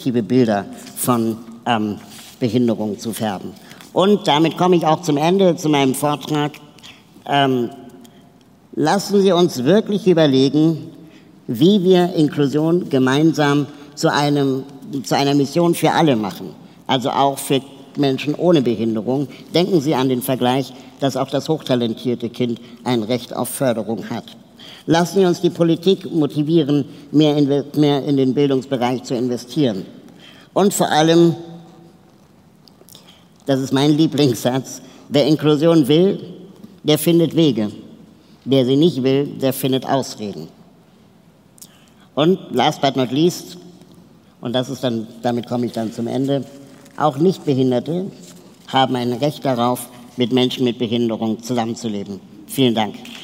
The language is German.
positive Bilder von Behinderung zu färben. Und damit komme ich auch zum Ende zu meinem Vortrag. Lassen Sie uns wirklich überlegen, wie wir Inklusion gemeinsam zu einer Mission für alle machen, also auch für Menschen ohne Behinderung. Denken Sie an den Vergleich, dass auch das hochtalentierte Kind ein Recht auf Förderung hat. Lassen Sie uns die Politik motivieren, mehr in den Bildungsbereich zu investieren. Und vor allem, das ist mein Lieblingssatz, wer Inklusion will, der findet Wege. Wer sie nicht will, der findet Ausreden. Und last but not least, und damit komme ich dann zum Ende, auch Nichtbehinderte haben ein Recht darauf, mit Menschen mit Behinderung zusammenzuleben. Vielen Dank.